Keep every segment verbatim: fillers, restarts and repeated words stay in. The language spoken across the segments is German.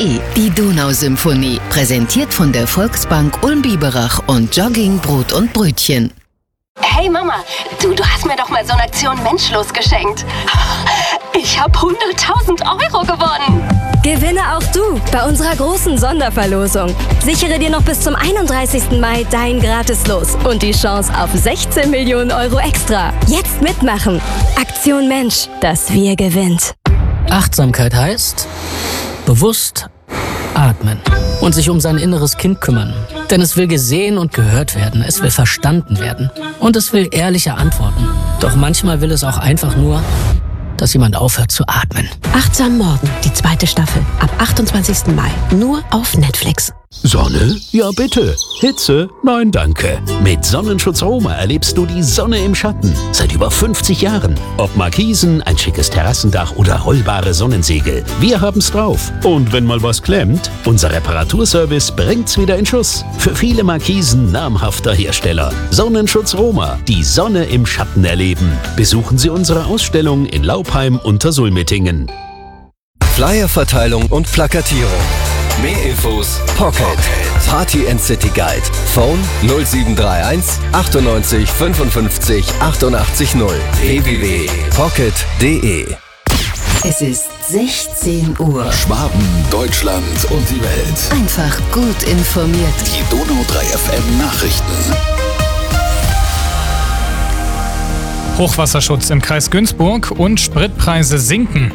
de. Die Donausymphonie, präsentiert von der Volksbank Ulm-Biberach und Jogging, Brot und Brötchen. Hey Mama, du, du hast mir doch mal so eine Aktion Menschlos geschenkt. Ich habe hunderttausend Euro gewonnen. Gewinne auch du bei unserer großen Sonderverlosung. Sichere dir noch bis zum einunddreißigsten Mai dein Gratis-Los und die Chance auf sechzehn Millionen Euro extra. Jetzt mitmachen. Aktion Mensch, das Wir gewinnt. Achtsamkeit heißt bewusst atmen und sich um sein inneres Kind kümmern. Denn es will gesehen und gehört werden, es will verstanden werden und es will ehrliche Antworten. Doch manchmal will es auch einfach nur, dass jemand aufhört zu atmen. Achtsam Morgen, die zweite Staffel, ab achtundzwanzigsten Mai, nur auf Netflix. Sonne? Ja bitte. Hitze? Nein, danke. Mit Sonnenschutz Roma erlebst du die Sonne im Schatten. Seit über fünfzig Jahren. Ob Markisen, ein schickes Terrassendach oder rollbare Sonnensegel. Wir haben's drauf. Und wenn mal was klemmt, unser Reparaturservice bringt's wieder in Schuss. Für viele Markisen namhafter Hersteller. Sonnenschutz Roma. Die Sonne im Schatten erleben. Besuchen Sie unsere Ausstellung in Laupheim unter Sulmettingen. Flyerverteilung und Plakatierung. Mehr Infos Pocket. Party and City Guide. Phone null sieben drei eins achtundneunzig fünfundfünfzig achtundachtzig null. w w w punkt pocket punkt de. Es ist sechzehn Uhr. Schwaben, Deutschland und die Welt. Einfach gut informiert. Die Donau drei F M Nachrichten. Hochwasserschutz im Kreis Günzburg und Spritpreise sinken.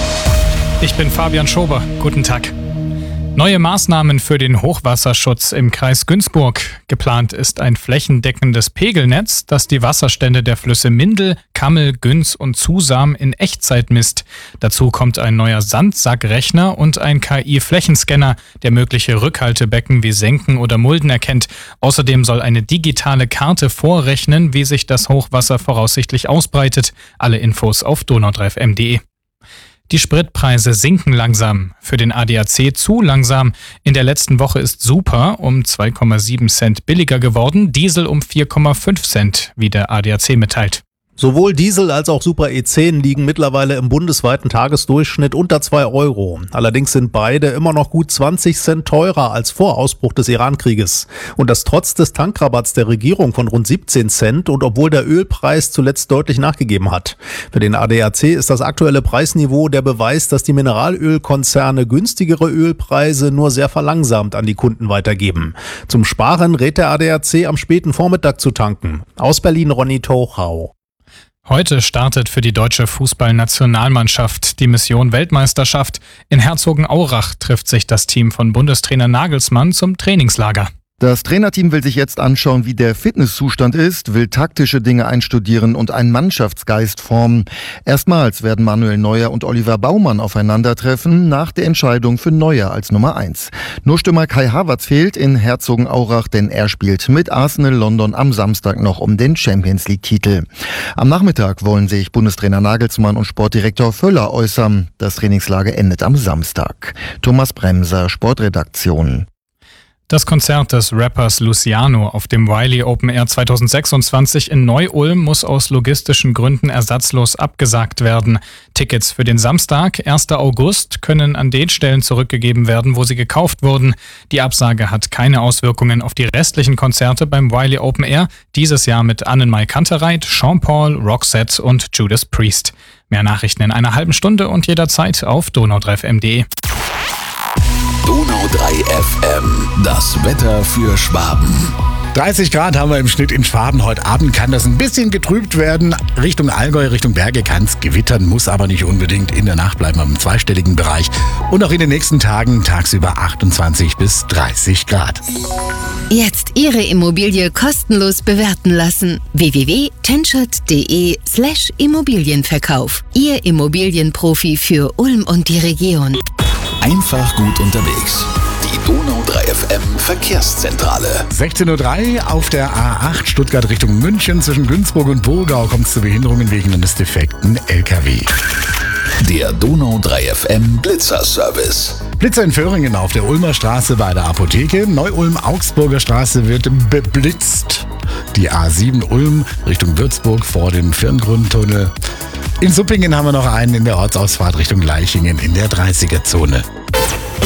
Ich bin Fabian Schober. Guten Tag. Neue Maßnahmen für den Hochwasserschutz im Kreis Günzburg. Geplant ist ein flächendeckendes Pegelnetz, das die Wasserstände der Flüsse Mindel, Kammel, Günz und Zusam in Echtzeit misst. Dazu kommt ein neuer Sandsackrechner und ein K I-Flächenscanner, der mögliche Rückhaltebecken wie Senken oder Mulden erkennt. Außerdem soll eine digitale Karte vorrechnen, wie sich das Hochwasser voraussichtlich ausbreitet. Alle Infos auf donau drei f m punkt de. Die Spritpreise sinken langsam, für den A D A C zu langsam. In der letzten Woche ist Super um zwei Komma sieben Cent billiger geworden, Diesel um vier Komma fünf Cent, wie der A D A C mitteilt. Sowohl Diesel als auch Super E zehn liegen mittlerweile im bundesweiten Tagesdurchschnitt unter zwei Euro. Allerdings sind beide immer noch gut zwanzig Cent teurer als vor Ausbruch des Iran-Krieges. Und das trotz des Tankrabatts der Regierung von rund siebzehn Cent und obwohl der Ölpreis zuletzt deutlich nachgegeben hat. Für den A D A C ist das aktuelle Preisniveau der Beweis, dass die Mineralölkonzerne günstigere Ölpreise nur sehr verlangsamt an die Kunden weitergeben. Zum Sparen rät der A D A C am späten Vormittag zu tanken. Aus Berlin Ronny Tochau. Heute startet für die deutsche Fußballnationalmannschaft die Mission Weltmeisterschaft. In Herzogenaurach trifft sich das Team von Bundestrainer Nagelsmann zum Trainingslager. Das Trainerteam will sich jetzt anschauen, wie der Fitnesszustand ist, will taktische Dinge einstudieren und einen Mannschaftsgeist formen. Erstmals werden Manuel Neuer und Oliver Baumann aufeinandertreffen, nach der Entscheidung für Neuer als Nummer eins. Nur Stürmer Kai Havertz fehlt in Herzogenaurach, denn er spielt mit Arsenal London am Samstag noch um den Champions-League-Titel. Am Nachmittag wollen sich Bundestrainer Nagelsmann und Sportdirektor Völler äußern. Das Trainingslager endet am Samstag. Thomas Bremser, Sportredaktion. Das Konzert des Rappers Luciano auf dem Wiley Open Air zweitausendsechsundzwanzig in Neu-Ulm muss aus logistischen Gründen ersatzlos abgesagt werden. Tickets für den Samstag, ersten August, können an den Stellen zurückgegeben werden, wo sie gekauft wurden. Die Absage hat keine Auswirkungen auf die restlichen Konzerte beim Wiley Open Air, dieses Jahr mit Annenmai Kantereit, Sean Paul, Roxette und Judas Priest. Mehr Nachrichten in einer halben Stunde und jederzeit auf donau drei f m punkt de. Donau drei F M, das Wetter für Schwaben. dreißig Grad haben wir im Schnitt in Schwaben. Heute Abend kann das ein bisschen getrübt werden. Richtung Allgäu, Richtung Berge kann es gewittern, muss aber nicht unbedingt. In der Nacht bleiben wir im zweistelligen Bereich. Und auch in den nächsten Tagen tagsüber achtundzwanzig bis dreißig Grad. Jetzt Ihre Immobilie kostenlos bewerten lassen. w w w punkt tenschert punkt de slash Immobilienverkauf. Ihr Immobilienprofi für Ulm und die Region. Einfach gut unterwegs. Die Donau drei F M Verkehrszentrale. sechzehn Uhr drei auf der A acht Stuttgart Richtung München. Zwischen Günzburg und Burgau kommt es zu Behinderungen wegen eines defekten L K W. Der Donau drei F M Blitzerservice. Blitzer in Föhringen auf der Ulmer Straße bei der Apotheke. Neu-Ulm-Augsburger Straße wird beblitzt. Die A sieben Ulm Richtung Würzburg vor dem Firngrundtunnel. In Suppingen haben wir noch einen in der Ortsausfahrt Richtung Leichingen in der dreißiger Zone.